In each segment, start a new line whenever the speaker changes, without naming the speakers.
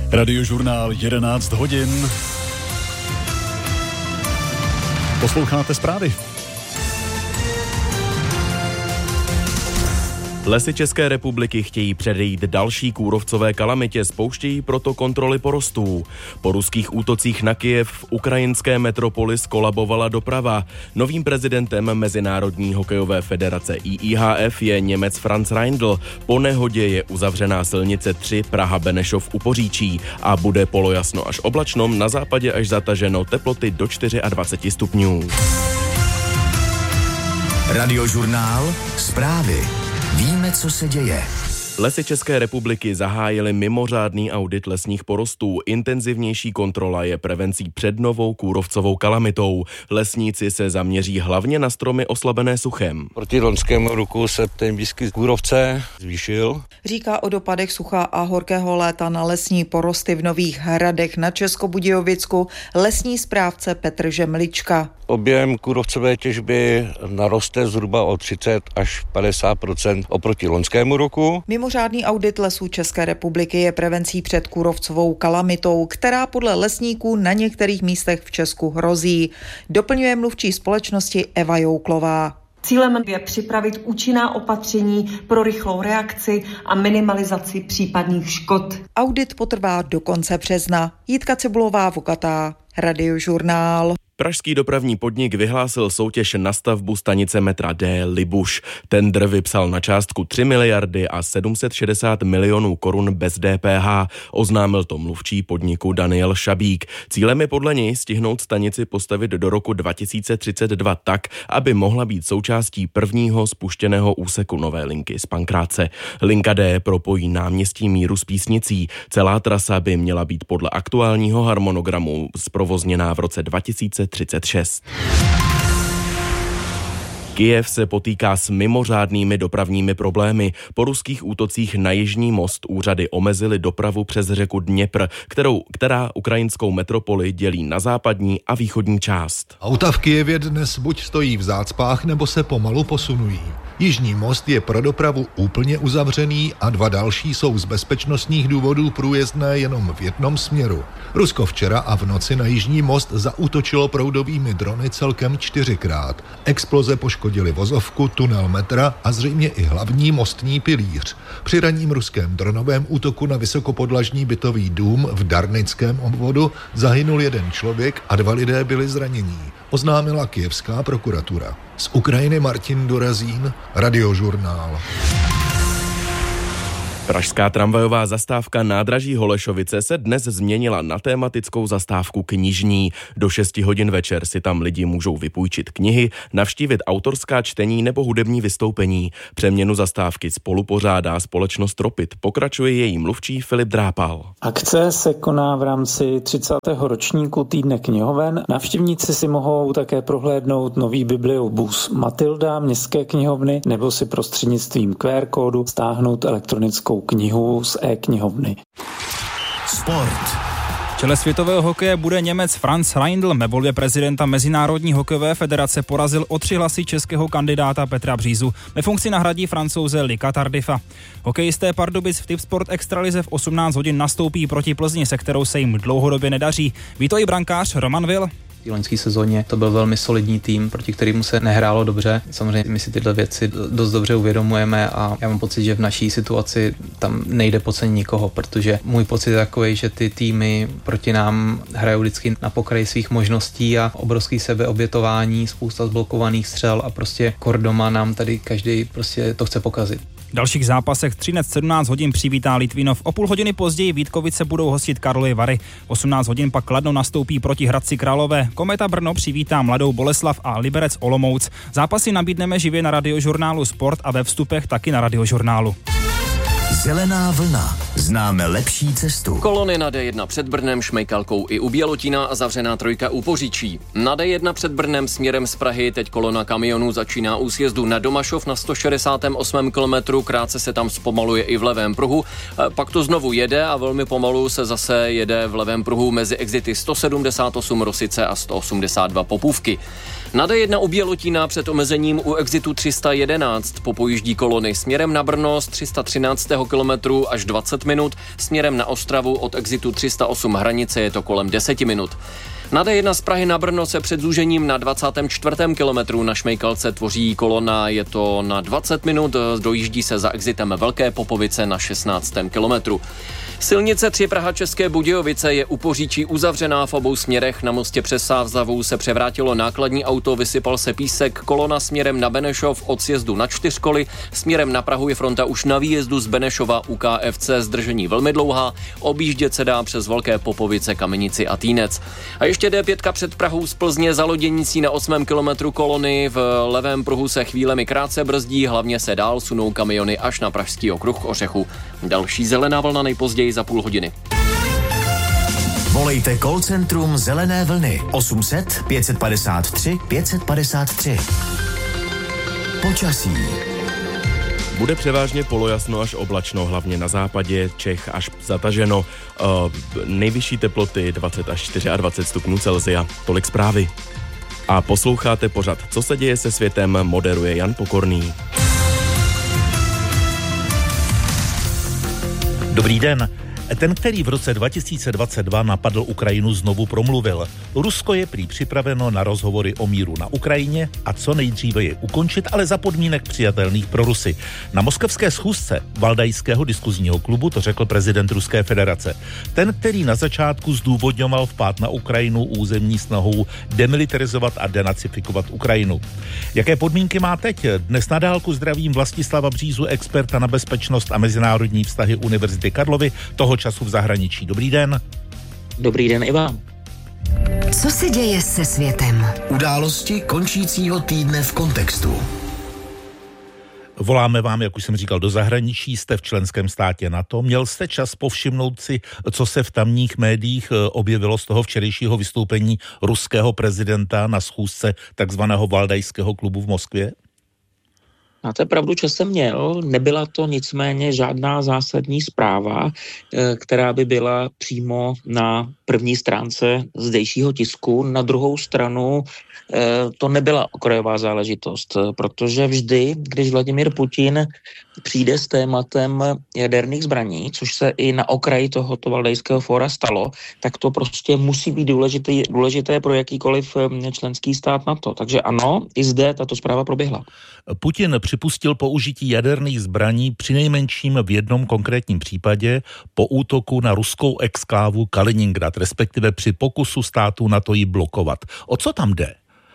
Radiožurnál 11 hodin. Posloucháte zprávy.
Lesy České republiky chtějí předejít další kůrovcové kalamitě, spouštějí proto kontroly porostů. Po ruských útocích na Kyjev v ukrajinské metropoli zkolabovala doprava. Novým prezidentem Mezinárodní hokejové federace IIHF je Němec Franz Reindl. Po nehodě je uzavřená silnice 3 Praha-Benešov u Poříčí a bude polojasno až oblačno, na západě až zataženo, teploty do 24 stupňů.
Radiožurnál Zprávy. Víme, co se děje.
Lesy České republiky zahájily mimořádný audit lesních porostů. Intenzivnější kontrola je prevencí před novou kůrovcovou kalamitou. Lesníci se zaměří hlavně na stromy oslabené suchem.
Proti loňskému roku se ten výskyt kůrovce zvýšil.
Říká o dopadech sucha a horkého léta na lesní porosty v Nových Hradech na Českobudějovicku lesní správce Petr Žemlička.
Objem kůrovcové těžby naroste zhruba o 30 až 50% oproti loňskému roku.
Mimořádný audit lesů České republiky je prevencí před kůrovcovou kalamitou, která podle lesníků na některých místech v Česku hrozí. Doplňuje mluvčí společnosti Eva Jouklová.
Cílem je připravit účinná opatření pro rychlou reakci a minimalizaci případných škod.
Audit potrvá do konce března. Jitka Cibulová, Vokatá, Radiožurnál.
Pražský dopravní podnik vyhlásil soutěž na stavbu stanice metra D Libuš. Tendr vypsal na částku 3 miliardy a 760 milionů korun bez DPH. Oznámil to mluvčí podniku Daniel Šabík. Cílem je podle něj stihnout stanici postavit do roku 2032 tak, aby mohla být součástí prvního spuštěného úseku nové linky z Pankráce. Linka D propojí náměstí Míru s Písnicí. Celá trasa by měla být podle aktuálního harmonogramu zprovozněná v roce 2036. Kyjev se potýká s mimořádnými dopravními problémy. Po ruských útocích na jižní most úřady omezily dopravu přes řeku Dněpr, která ukrajinskou metropoli dělí na západní a východní část.
Auta v Kyjevě dnes buď stojí v zácpách, nebo se pomalu posunují. Jižní most je pro dopravu úplně uzavřený a 2 další jsou z bezpečnostních důvodů průjezdné jenom v jednom směru. Rusko včera a v noci na jižní most zaútočilo proudovými drony celkem 4krát. Exploze poškodily vozovku, tunel metra a zřejmě i hlavní mostní pilíř. Při ranním ruském dronovém útoku na vysokopodlažní bytový dům v Darnickém obvodu zahynul 1 člověk a 2 lidé byli zranění, oznámila kyjevská prokuratura. Z Ukrajiny Martin Dorazín, Radiožurnál.
Pražská tramvajová zastávka nádraží Holešovice se dnes změnila na tematickou zastávku knižní. Do 6 hodin večer si tam lidi můžou vypůjčit knihy, navštívit autorská čtení nebo hudební vystoupení. Přeměnu zastávky spolupořádá společnost Tropit. Pokračuje její mluvčí Filip Drápal.
Akce se koná v rámci 30. ročníku Týdne knihoven. Návštěvníci si mohou také prohlédnout nový bibliobus Matilda městské knihovny nebo si prostřednictvím QR kódu stáhnout elektronickou knihu z e-knihovny.
Sport.
V čele světového hokeje bude Němec Franz Reindl. Ve volbě prezidenta Mezinárodní hokejové federace porazil o 3 hlasy českého kandidáta Petra Břízu. Ve funkci nahradí Francouze Lika Tardifa. Hokejisté Pardubic v Tipsport extralize v 18 hodin nastoupí proti Plzni, se kterou se jim dlouhodobě nedaří. Ví to i brankář Roman Vil.
V loňské sezóně to byl velmi solidní tým, proti kterému se nehrálo dobře. Samozřejmě my si tyhle věci dost dobře uvědomujeme a já mám pocit, že v naší situaci tam nejde podcenit nikoho, protože můj pocit je takový, že ty týmy proti nám hrajou vždycky na pokraji svých možností a obrovský sebeobětování, spousta zblokovaných střel a prostě kordoma nám tady každý prostě to chce pokazit.
V dalších zápasech Třinec 17 hodin přivítá Litvínov. O půl hodiny později Vítkovice budou hostit Karlovy Vary. 18 hodin pak Kladno nastoupí proti Hradci Králové. Kometa Brno přivítá Mladou Boleslav a Liberec Olomouc. Zápasy nabídneme živě na Radiožurnálu Sport a ve vstupech taky na Radiožurnálu.
Zelená vlna. Známe lepší cestu.
Kolony na D1 před Brnem, Šmejkalkou i u Bělotína a zavřená trojka u Poříčí. Na D1 před Brnem směrem z Prahy teď kolona kamionů začíná u sjezdu na Domašov na 168 km, krátce se tam zpomaluje i v levém pruhu, pak to znovu jede a velmi pomalu se zase jede v levém pruhu mezi exity 178 Rosice a 182 Popůvky. Na D1 u Bělotína před omezením u exitu 311 popojíždí kolony směrem na Brno z 313. kilometru až 20 minut. minut, směrem na Ostravu od exitu 308 Hranice je to kolem 10 minut. Na D1 z Prahy na Brno se před zúžením na 24. kilometru na Šmejkalce tvoří kolona, je to na 20 minut, dojíždí se za exitem Velké Popovice na 16. kilometru. Silnice 3 Praha České Budějovice je u Poříčí uzavřená v obou směrech. Na mostě přes Sávzavu se převrátilo nákladní auto, vysypal se písek, kolona směrem na Benešov od sjezdu na Čtyřkoly, směrem na Prahu je fronta už na výjezdu z Benešova u KFC, zdržení velmi dlouhá, objíždět se dá přes Velké Popovice, Kamenici a Týnec. A ještě D5 před Prahou z Plzně za Loděnicí na 8. kilometru kolony, v levém pruhu se chvílemi krátce brzdí, hlavně se dál sunou kamiony až na Pražský okruh Ořechu. Další zelená vlna nejpozději za půl hodiny.
Volejte call centrum Zelené vlny 800 553 553. Počasí.
Bude převážně polojasno až oblačno, hlavně na západě Čech až zataženo. Nejvyšší teploty 20 až 24 stupňů Celsia. Tolik zprávy. A posloucháte pořad Co se děje se světem, moderuje Jan Pokorný.
Dobrý den. Ten, který v roce 2022 napadl Ukrajinu, znovu promluvil. Rusko je prý připraveno na rozhovory o míru na Ukrajině a co nejdříve je ukončit, ale za podmínek přijatelných pro Rusy. Na moskevské schůzce Valdajského diskuzního klubu to řekl prezident Ruské federace. Ten, který na začátku zdůvodňoval vpád na Ukrajinu územní snahou demilitarizovat a denacifikovat Ukrajinu. Jaké podmínky má teď? Dnes na dálku zdravím Vlastislava Břízu, experta na bezpečnost a mezinárodní vztahy Univerzity Karlovy, toho času v zahraničí. Dobrý den.
Dobrý den i vám.
Co se děje se světem? Události končícího týdne v kontextu.
Voláme vám, jak už jsem říkal, do zahraničí, jste v členském státě NATO. Měl jste čas povšimnout si, co se v tamních médiích objevilo z toho včerejšího vystoupení ruského prezidenta na schůzce takzvaného Valdajského klubu v Moskvě?
Máte pravdu, čas jsem měl, nebyla to nicméně žádná zásadní zpráva, která by byla přímo na první stránce zdejšího tisku. Na druhou stranu to nebyla okrajová záležitost, protože vždy, když Vladimír Putin přijde s tématem jaderných zbraní, což se i na okraji tohoto Valdajského fóra stalo, tak to prostě musí být důležité pro jakýkoliv členský stát NATO. Takže ano, i zde tato zpráva proběhla.
Putin připustil použití jaderných zbraní přinejmenším v jednom konkrétním případě po útoku na ruskou exklávu Kaliningrad, respektive při pokusu států NATO ji blokovat. O co tam jde?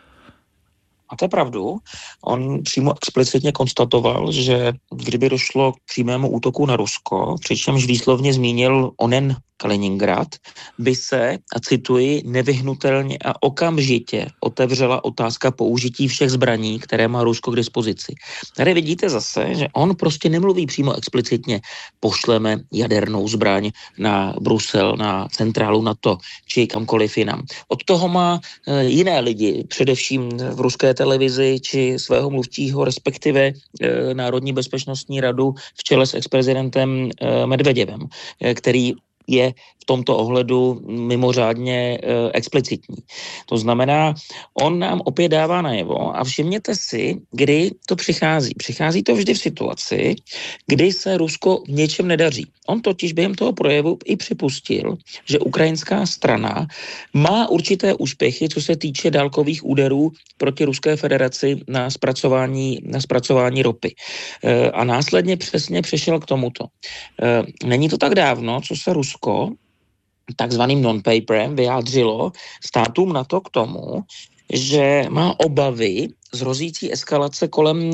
Máte pravdu, on přímo explicitně konstatoval, že kdyby došlo k přímému útoku na Rusko, přičemž výslovně zmínil onen Kaliningrad, by se, a cituji, nevyhnutelně a okamžitě otevřela otázka použití všech zbraní, které má Rusko k dispozici. Tady vidíte zase, že on prostě nemluví přímo explicitně, pošleme jadernou zbraň na Brusel, na centrálu NATO, či kamkoliv jinam. Od toho má jiné lidi, především v ruské televizi, či svého mluvčího, respektive Národní bezpečnostní radu v čele s exprezidentem Medveděvem, který je v tomto ohledu mimořádně explicitní. To znamená, on nám opět dává najevo a všimněte si, kdy to přichází. Přichází to vždy v situaci, kdy se Rusko v něčem nedaří. On totiž během toho projevu i připustil, že ukrajinská strana má určité úspěchy, co se týče dálkových úderů proti Ruské federaci na zpracování ropy. A následně přesně přešel k tomuto. Není to tak dávno, co se Rusko takzvaným non-paperem vyjádřilo státům NATO k tomu, že má obavy z hrozící eskalace kolem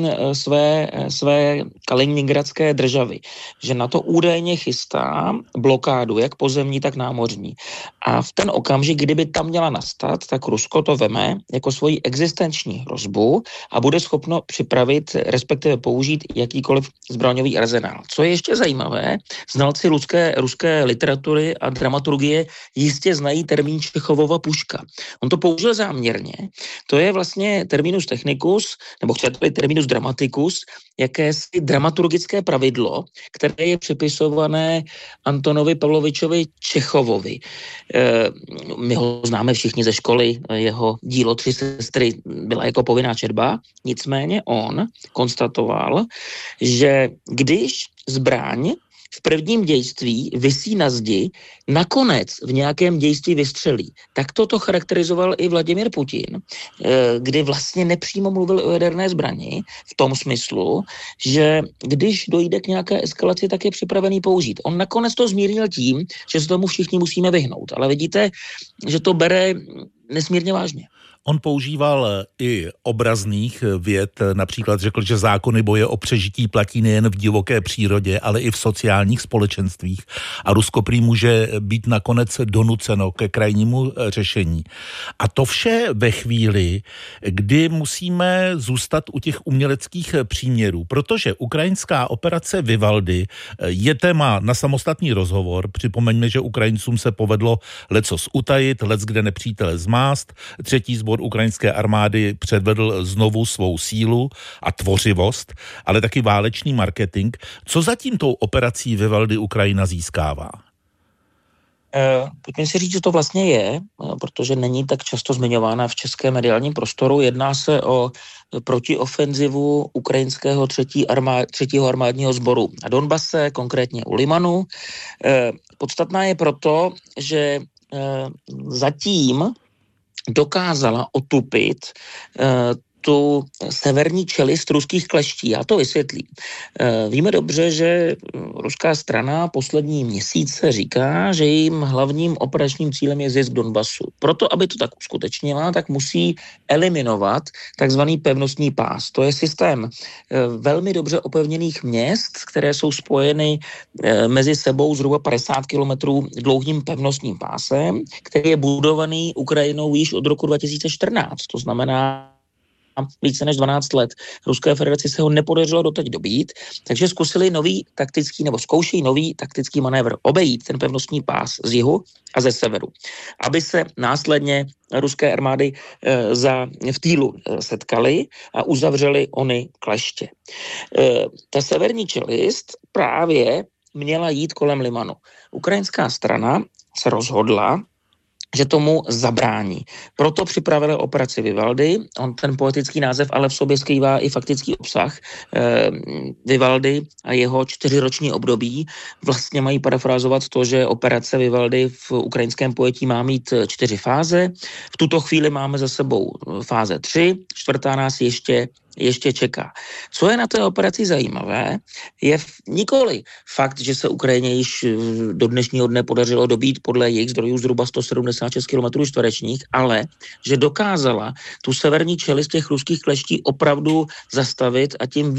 své kaliningradské državy, že NATO údajně chystá blokádu, jak pozemní, tak námořní. A v ten okamžik, kdyby tam měla nastat, tak Rusko to veme jako svoji existenční hrozbu a bude schopno připravit, respektive použít jakýkoliv zbraňový arzenál. Co je ještě zajímavé, znalci ruské literatury a dramaturgie jistě znají termín Čechovova puška. On to použil záměrně. To je vlastně terminus technicus, nebo chcete terminus dramaticus, jakési dramaturgické pravidlo, které je připisované Antonovi Pavlovičovi Čechovovi. My ho známe všichni ze školy, jeho dílo Tři sestry byla jako povinná četba, nicméně on konstatoval, že když zbraň v prvním dějství visí na zdi, nakonec v nějakém dějství vystřelí. Tak to charakterizoval i Vladimír Putin, kdy vlastně nepřímo mluvil o jaderné zbrani v tom smyslu, že když dojde k nějaké eskalaci, tak je připravený použít. On nakonec to zmírnil tím, že se tomu všichni musíme vyhnout. Ale vidíte, že to bere nesmírně vážně.
On používal i obrazných vět, například řekl, že zákony boje o přežití platí nejen v divoké přírodě, ale i v sociálních společenstvích a Rusko prý může být nakonec donuceno ke krajnímu řešení. A to vše ve chvíli, kdy musíme zůstat u těch uměleckých příměrů, protože ukrajinská operace Vivaldi je téma na samostatný rozhovor. Připomeňme, že Ukrajincům se povedlo lecos utajit, leckde nepřítele zmást, třetí sbor ukrajinské armády předvedl znovu svou sílu a tvořivost, ale taky válečný marketing. Co zatím tou operací Vivaldi Ukrajina získává?
Pojďme si říct, že to vlastně je, protože není tak často zmiňována v českém mediálním prostoru. Jedná se o protiofenzivu ukrajinského třetího armádního sboru na Donbase, konkrétně u Limanu. Podstatná je proto, že zatím dokázala otupit tu severní čelist ruských kleští. Já to vysvětlím. Víme dobře, že ruská strana poslední měsíce říká, že jejím hlavním operačním cílem je zisk Donbasu. Proto, aby to tak uskutečnila, tak musí eliminovat takzvaný pevnostní pás. To je systém velmi dobře opevněných měst, které jsou spojeny mezi sebou zhruba 50 kilometrů dlouhým pevnostním pásem, který je budovaný Ukrajinou již od roku 2014. To znamená více než 12 let. Ruské federaci se ho nepodařilo doteď dobít, takže zkusili zkoušejí nový taktický manévr. Obejít ten pevnostní pás z jihu a ze severu. Aby se následně ruské armády v Týlu setkali a uzavřeli ony kleště. Ta severní čelist právě měla jít kolem Limanu. Ukrajinská strana se rozhodla, že tomu zabrání. Proto připravili operaci Vivaldi. On ten poetický název ale v sobě skrývá i faktický obsah. Vivaldi a jeho 4roční období vlastně mají parafrázovat to, že operace Vivaldi v ukrajinském pojetí má mít 4 fáze. V tuto chvíli máme za sebou fáze 3, 4. nás ještě čeká. Co je na té operaci zajímavé, je nikoli fakt, že se Ukrajině již do dnešního dne podařilo dobít podle jejich zdrojů zhruba 176 km čtverečních, ale že dokázala tu severní čelist těch ruských kleští opravdu zastavit a tím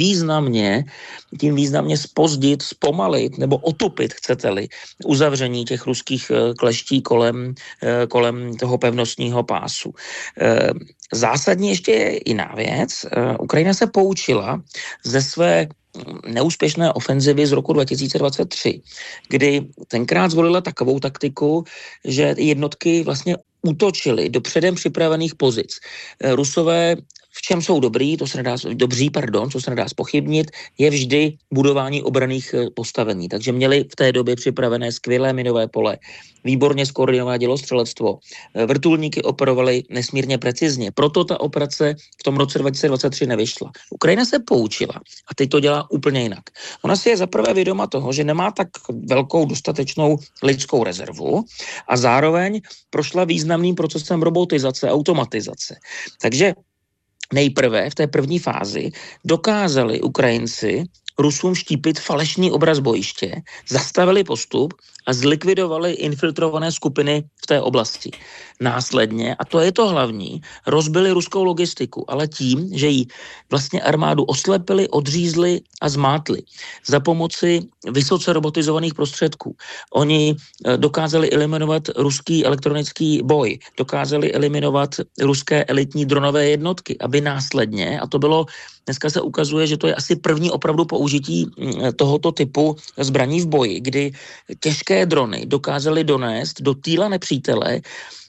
významně zpozdit, zpomalit nebo otupit, chcete-li, uzavření těch ruských kleští kolem toho pevnostního pásu. Zásadně ještě je jiná věc. Ukrajina se poučila ze své neúspěšné ofenzivy z roku 2023, kdy tenkrát zvolila takovou taktiku, že jednotky vlastně útočily do předem připravených pozic. Rusové, v čem jsou co se nedá zpochybnit, je vždy budování obranných postavení. Takže měli v té době připravené skvělé minové pole, výborně skoordinované dělostřelectvo. Vrtulníky operovaly nesmírně precizně. Proto ta operace v tom roce 2023 nevyšla. Ukrajina se poučila a teď to dělá úplně jinak. Ona si je zaprvé vědoma toho, že nemá tak velkou dostatečnou lidskou rezervu a zároveň prošla významným procesem robotizace, automatizace. Takže nejprve v té první fázi dokázali Ukrajinci Rusům štípit falešný obraz bojiště, zastavili postup a zlikvidovali infiltrované skupiny v té oblasti. Následně, a to je to hlavní, rozbili ruskou logistiku, ale tím, že jí vlastně armádu oslepili, odřízli a zmátli za pomoci vysoce robotizovaných prostředků. Oni dokázali eliminovat ruský elektronický boj, dokázali eliminovat ruské elitní dronové jednotky, aby následně, a to bylo, dneska se ukazuje, že to je asi první opravdu použití tohoto typu zbraní v boji, kdy těžké drony dokázaly donést do týla nepřítele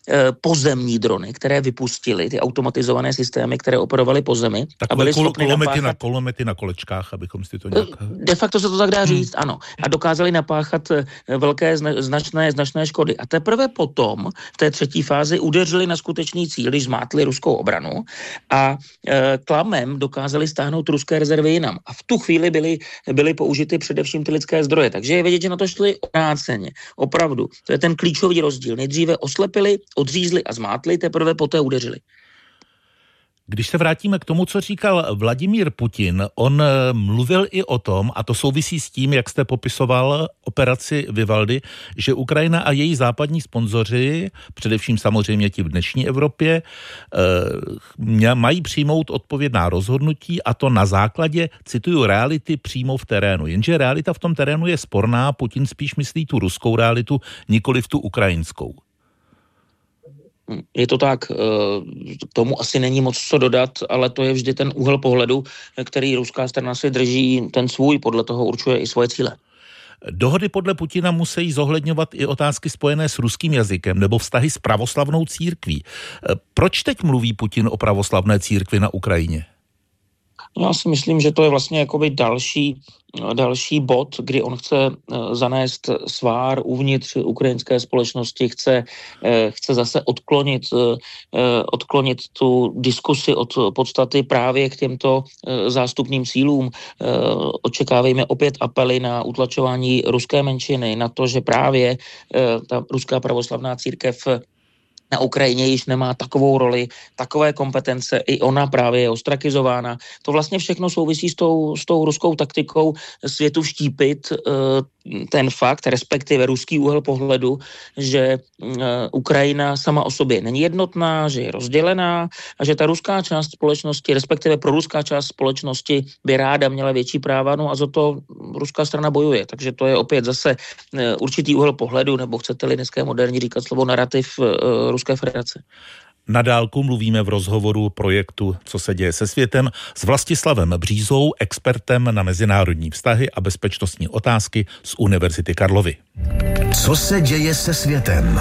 pozemní drony, které vypustili, ty automatizované systémy, které operovaly po zemi.
Takové kulomety na kolečkách, abychom si to nějak...
De facto se to tak dá říct, ano. A dokázali napáchat velké značné škody. A teprve potom v té třetí fázi udeřili na skutečný cíl, když zmátli ruskou obranu a klamem dokázali stáhnout ruské rezervy jinam. A v tu chvíli byly použity především ty lidské zdroje. Takže je vidět, že na to šli obráceně. Opravdu. To je ten klíčový rozdíl. Nejdříve oslepili, odřízli a zmátli, teprve poté udeřili.
Když se vrátíme k tomu, co říkal Vladimír Putin, on mluvil i o tom, a to souvisí s tím, jak jste popisoval operaci Vivaldi, že Ukrajina a její západní sponzoři, především samozřejmě ti v dnešní Evropě, mají přijmout odpovědná rozhodnutí, a to na základě, cituju, reality přímo v terénu. Jenže realita v tom terénu je sporná, Putin spíš myslí tu ruskou realitu, nikoliv tu ukrajinskou.
Je to tak, k tomu asi není moc co dodat, ale to je vždy ten úhel pohledu, který ruská strana si drží ten svůj, podle toho určuje i svoje cíle.
Dohody podle Putina musí zohledňovat i otázky spojené s ruským jazykem nebo vztahy s pravoslavnou církví. Proč teď mluví Putin o pravoslavné církvi na Ukrajině?
Já si myslím, že to je vlastně jakoby další bod, kdy on chce zanést svár uvnitř ukrajinské společnosti, chce zase odklonit tu diskusi od podstaty právě k těmto zástupným sílům. Očekávejme opět apely na utlačování ruské menšiny, na to, že právě ta ruská pravoslavná církev na Ukrajině již nemá takovou roli, takové kompetence, i ona právě je ostrakizována. To vlastně všechno souvisí s tou ruskou taktikou světu vštípit ten fakt, respektive ruský úhel pohledu, že Ukrajina sama o sobě není jednotná, že je rozdělená a že ta ruská část společnosti, respektive proruská část společnosti by ráda měla větší práva, no a za to ruská strana bojuje. Takže to je opět zase určitý úhel pohledu, nebo chcete-li dneska moderní říkat slovo narrativ Ruské federace.
Na dálku mluvíme v rozhovoru projektu Co se děje se světem s Vlastislavem Břízou, expertem na mezinárodní vztahy a bezpečnostní otázky z Univerzity Karlovy.
Co se děje se světem?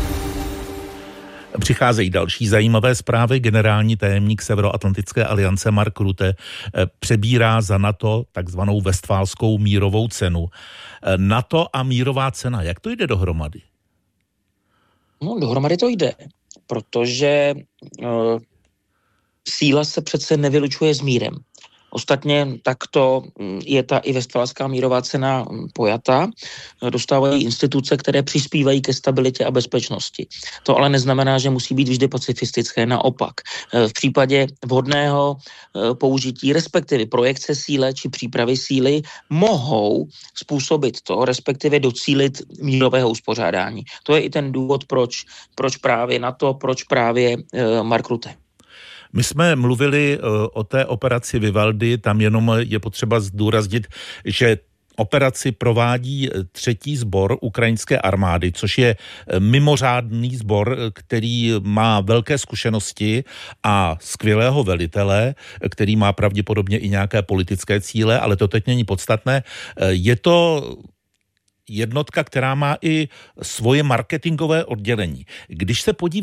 Přicházejí další zajímavé zprávy. Generální tajemník Severoatlantické aliance Mark Rutte přebírá za NATO takzvanou Westfálskou mírovou cenu. NATO a mírová cena, jak to jde dohromady?
No, dohromady to jde, protože síla se přece nevylučuje s mírem. Ostatně takto je ta i Westfálská mírová cena pojata. Dostávají instituce, které přispívají ke stabilitě a bezpečnosti. To ale neznamená, že musí být vždy pacifistické. Naopak, v případě vhodného použití, respektive projekce síly či přípravy síly, mohou způsobit to, respektive docílit mírového uspořádání. To je i ten důvod, proč právě NATO, proč právě Mark Rutte.
My jsme mluvili o té operaci Vivaldi, tam jenom je potřeba zdůraznit, že operaci provádí 3. sbor ukrajinské armády, což je mimořádný sbor, který má velké zkušenosti a skvělého velitele, který má pravděpodobně i nějaké politické cíle, ale to teď není podstatné. Je to jednotka, která má i svoje marketingové oddělení. Když se podíváme